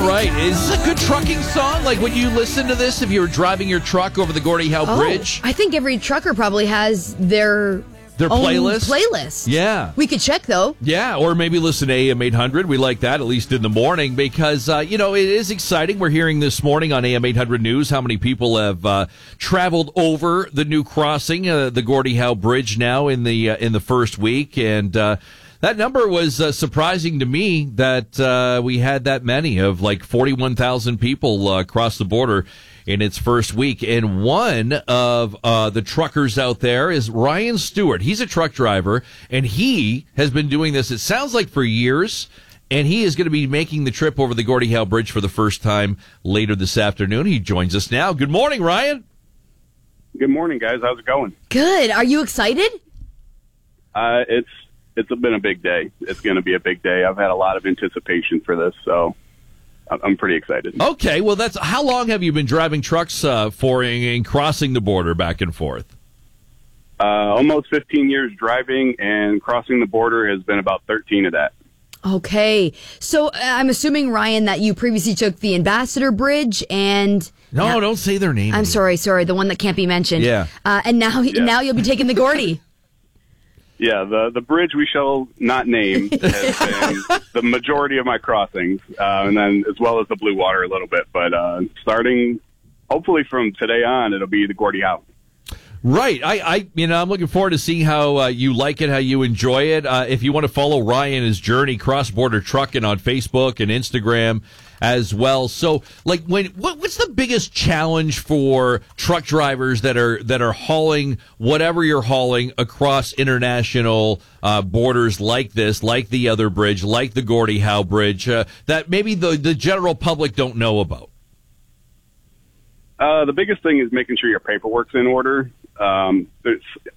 All right. Is this a good trucking song? Like when you listen to this, if you were driving your truck over the Gordie Howe Bridge? I think every trucker probably has their own playlist. Yeah. We could check, though. Yeah, or maybe listen to AM 800. We like that, at least in the morning, because, it is exciting. We're hearing this morning on AM 800 News how many people have traveled over the new crossing, the Gordie Howe Bridge now in the first week. And that number was surprising to me that we had that many, of like 41,000 people cross the border in its first week. And one of the truckers out there is Ryan Stewart. He's a truck driver, and he has been doing this, it sounds like, for years. And he is going to be making the trip over the Gordie Howe Bridge for the first time later this afternoon. He joins us now. Good morning, Ryan. Good morning, guys. How's it going? Good. Are you excited? It's been a big day. It's going to be a big day. I've had a lot of anticipation for this, so I'm pretty excited. Okay, well, how long have you been driving trucks for and crossing the border back and forth? Almost 15 years driving, and crossing the border has been about 13 of that. Okay. So I'm assuming, Ryan, that you previously took the Ambassador Bridge and... No, don't say their name. I'm sorry, the one that can't be mentioned. Yeah. And now you'll be taking the Gordie. Yeah, the bridge we shall not name has been the majority of my crossings, and then as well as the Blue Water a little bit. But starting, hopefully from today on, it'll be the Gordie Howe. Right. I'm looking forward to seeing how you like it, how you enjoy it. If you want to follow Ryan, his journey cross-border trucking on Facebook and Instagram as well. So, like, what's the biggest challenge for truck drivers that are hauling whatever you're hauling across international borders like this, like the other bridge, like the Gordie Howe Bridge, that maybe the general public don't know about? The biggest thing is making sure your paperwork's in order.